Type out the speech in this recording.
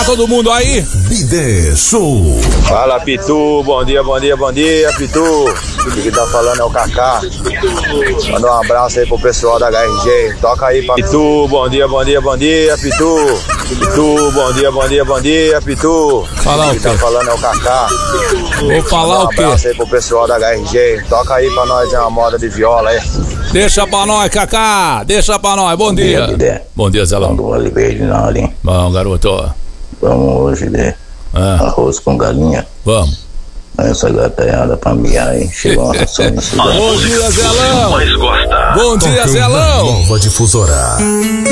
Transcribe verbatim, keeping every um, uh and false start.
Tá todo mundo aí? Bidê Show. Fala, Pitu, bom dia, bom dia, bom dia, Pitu. O que tá falando é o Kaká. Manda um abraço aí pro pessoal da H R G. Toca aí pra Pitu, bom dia, bom dia, bom dia, Pitu. Pitu, bom dia, bom dia, bom dia, Pitu. Fala o que tá falando é o Kaká. Vou falar Manda um o quê? abraço aí pro pessoal da H R G. Toca aí pra nós uma moda de viola aí. Deixa pra nós, Kaká. Deixa pra nós. Bom dia. Bom dia, Bom dia, Zelão. do Oliveira na hora, hein? Bom, garoto. Vamos hoje de Ah, arroz com galinha. vamos. Essa gatanhada pra mim aí. Chegou uma ração na cidade. Bom dia, Zelão. Bom dia, Tocando Zelão. Nova Difusora.